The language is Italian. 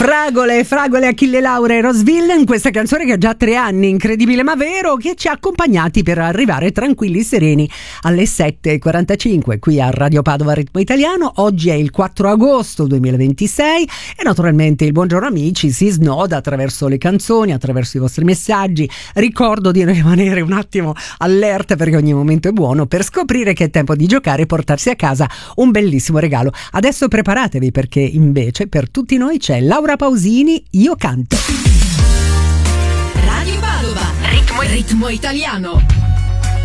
Fragole, Achille Laura e Rose Villain, questa canzone che ha già 3 anni, incredibile ma vero, che ci ha accompagnati per arrivare tranquilli e sereni alle 7.45 qui a Radio Padova Ritmo Italiano. Oggi è il 4 agosto 2026 e naturalmente il buongiorno amici si snoda attraverso le canzoni, attraverso i vostri messaggi. Ricordo di rimanere un attimo allerta perché ogni momento è buono per scoprire che è tempo di giocare e portarsi a casa un bellissimo regalo. Adesso preparatevi perché invece per tutti noi c'è Laura Pausini, Io canto. Radio Padova, ritmo italiano.